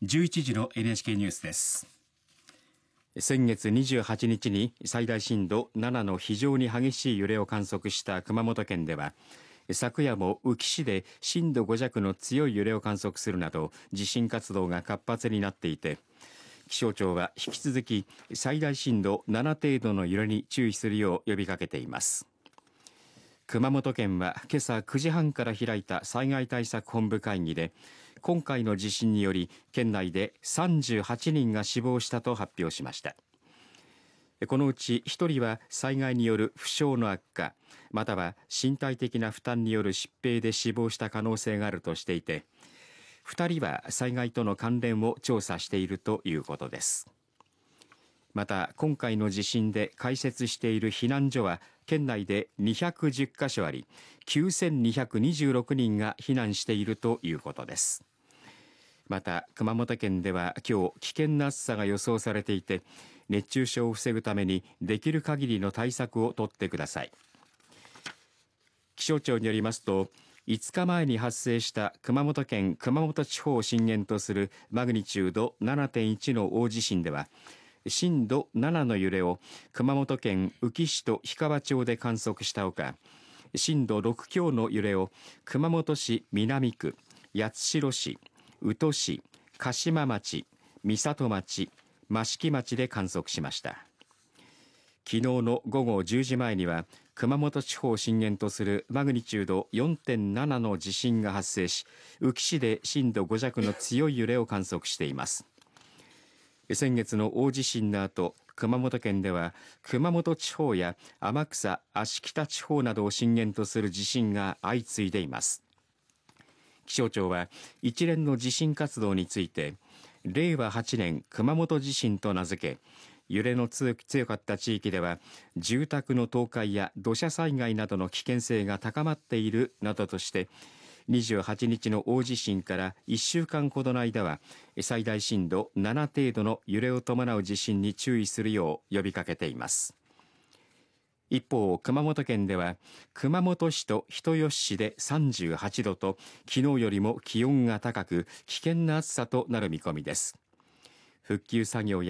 11時の NHK ニュースです。 先月28日に最大震度7の非常に激しい揺れを観測した熊本県では、昨夜も宇城市で震度5弱の強い揺れを観測するなど地震活動が活発になっていて、気象庁は引き続き最大震度7程度の揺れに注意するよう呼びかけています。熊本県は今朝9時半から開いた災害対策本部会議で、今回の地震により県内で38人が死亡したと発表しました。このうち1人は災害による負傷の悪化、または身体的な負担による疾病で死亡した可能性があるとしていて、2人は災害との関連を調査しているということです。また今回の地震で開設している避難所は県内で210カ所あり、9226人が避難しているということです。また熊本県では今日危険な暑さが予想されていて、熱中症を防ぐためにできる限りの対策を取ってください。気象庁によりますと、5日前に発生した熊本県熊本地方を震源とするマグニチュード 7.1 の大地震では、震度7の揺れを熊本県宇城市と氷川町で観測したほか、震度6強の揺れを熊本市南区、八代市、宇土市、嘉島町、美里町、益城町で観測しました。昨日の午後10時前には熊本地方を震源とするマグニチュード 4.7 の地震が発生し、宇城市で震度5弱の強い揺れを観測しています。先月の大地震の後、熊本県では熊本地方や天草、芦北地方などを震源とする地震が相次いでいます。気象庁は一連の地震活動について、令和8年熊本地震と名付け、揺れの強かった地域では住宅の倒壊や土砂災害などの危険性が高まっているなどとして、28日の大地震から1週間ほどの間は最大震度7程度の揺れを伴う地震に注意するよう呼びかけています。一方、熊本県では熊本市と人吉市で38度と昨日よりも気温が高く危険な暑さとなる見込みです。復旧作業や